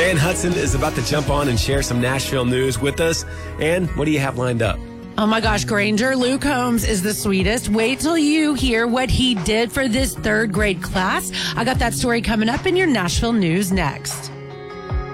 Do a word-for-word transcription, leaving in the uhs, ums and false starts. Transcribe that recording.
Ann Hudson is about to jump on and share some Nashville news with us. Ann, what do you have lined up? Oh my gosh, Granger, Luke Combs is the sweetest. Wait till you hear what he did for this third grade class. I got that story coming up in your Nashville news next.